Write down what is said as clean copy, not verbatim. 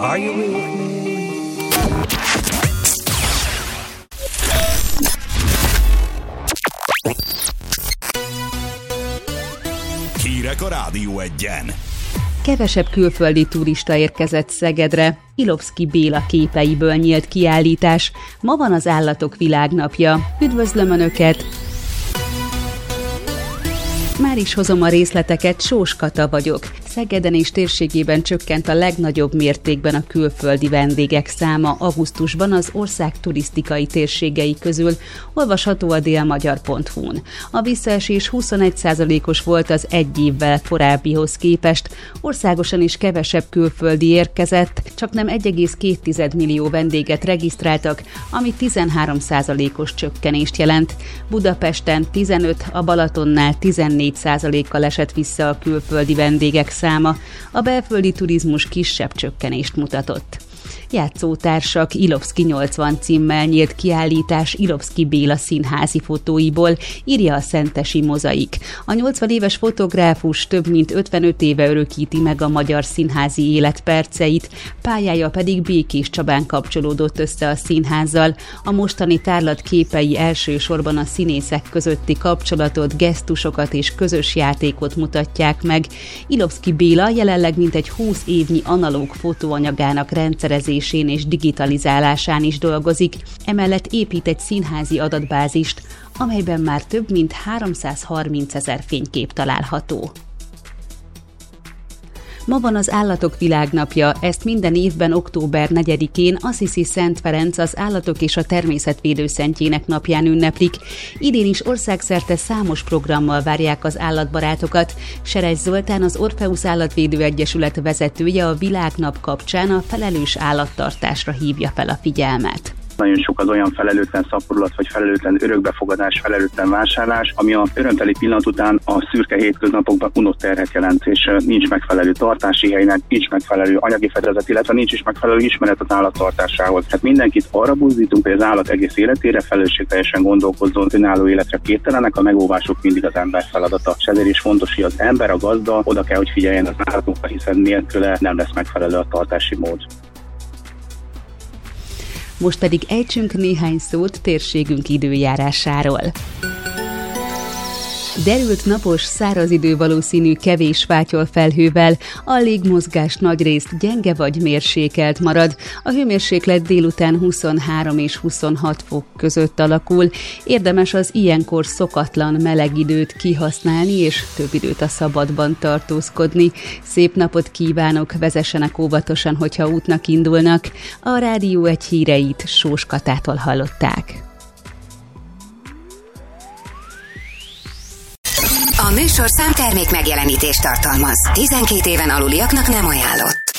Are you with me? Hírek a Rádió Egyen. Kevesebb külföldi turista érkezett Szegedre. Ilovszky Béla képeiből nyílt kiállítás. Ma van az Állatok Világnapja. Üdvözlöm Önöket! Már is hozom a részleteket, Sós Kata vagyok. Szegeden és térségében csökkent a legnagyobb mértékben a külföldi vendégek száma augusztusban az ország turisztikai térségei közül, olvasható a délmagyar.hu-n. A visszaesés 21%-os volt az egy évvel korábbihoz képest, országosan is kevesebb külföldi érkezett, csaknem 1,2 millió vendéget regisztráltak, ami 13%-os csökkenést jelent. Budapesten 15, a Balatonnál 14%-kal esett vissza a külföldi vendégek száma, a belföldi turizmus kisebb csökkenést mutatott. Játszótársak Ilovszky 80 címmel nyílt kiállítás Ilovszky Béla színházi fotóiból, írja a Szentesi Mozaik. A 80 éves fotográfus több mint 55 éve örökíti meg a magyar színházi élet perceit, pályája pedig Békés Csabán kapcsolódott össze a színházzal. A mostani tárlat képei elsősorban a színészek közötti kapcsolatot, gesztusokat és közös játékot mutatják meg. Ilovszky Béla jelenleg mintegy 20 évnyi analóg fotóanyagának rendszerezésén és digitalizálásán is dolgozik, emellett épít egy színházi adatbázist, amelyben már több mint 330 000 fénykép található. Ma van az Állatok Világnapja, ezt minden évben október 4-én Assisi Szent Ferenc az Állatok és a Természetvédő Szentjének napján ünneplik. Idén is országszerte számos programmal várják az állatbarátokat. Seres Zoltán, az Orpheus Állatvédő Egyesület vezetője a Világnap kapcsán a felelős állattartásra hívja fel a figyelmet. Nagyon sok az olyan felelőtlen szaporulat, vagy felelőtlen örökbefogadás, felelőtlen vásárlás, ami a örömteli pillanat után a szürke hétköznapokban unott terhet jelent, és nincs megfelelő tartási helynek, nincs megfelelő anyagi fedezet, illetve nincs is megfelelő ismeret az állattartásához. Hát mindenkit arra buzdítunk, hogy az állat egész életére felelősségteljesen gondolkozzon, önálló életre képtelenek, a megóvások mindig az ember feladata. És ezért is fontos, hogy az ember, a gazda oda kell, hogy figyeljen az állatokra, hiszen nélküle nem lesz megfelelő a tartási mód. Most pedig ejtsünk néhány szót térségünk időjárásáról. Derült napos, száraz idő valószínű kevés fátyolfelhővel, a légmozgás nagyrészt gyenge vagy mérsékelt marad, a hőmérséklet délután 23 és 26 fok között alakul, érdemes az ilyenkor szokatlan meleg időt kihasználni és több időt a szabadban tartózkodni. Szép napot kívánok, vezessenek óvatosan, hogyha útnak indulnak. A Rádió Egy híreit Sós Katától hallották. A műsorszám termék megjelenítést tartalmaz. 12 éven aluliaknak nem ajánlott.